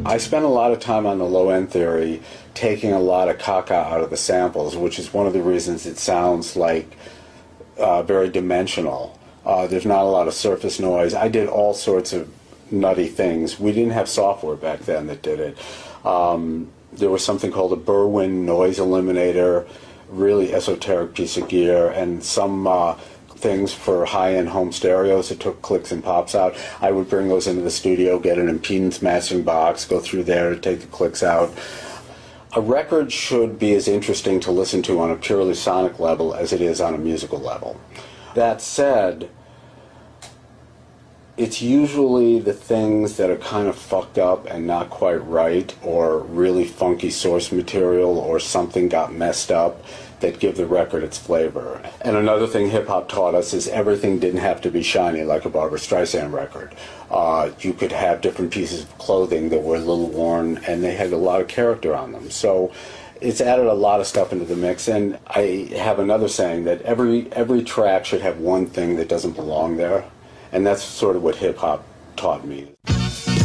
I spent a lot of time on the low-end theory taking a lot of caca out of the samples, which is one of the reasons it sounds like very dimensional. There's not a lot of surface noise. I did all sorts of nutty things. We didn't have software back then that did it. There was something called a Berwyn noise eliminator, really esoteric piece of gear, and some things for high-end home stereos that took clicks and pops out. I would bring those into the studio, get an impedance matching box, go through there to take the clicks out. A record should be as interesting to listen to on a purely sonic level as it is on a musical level. That said, it's usually the things that are kind of fucked up and not quite right, or really funky source material, or something got messed up, that give the record its flavor. And another thing hip-hop taught us is everything didn't have to be shiny like a Barbra Streisand record. You could have different pieces of clothing that were a little worn, and they had a lot of character on them. So it's added a lot of stuff into the mix, and I have another saying that every track should have one thing that doesn't belong there, and that's sort of what hip-hop taught me.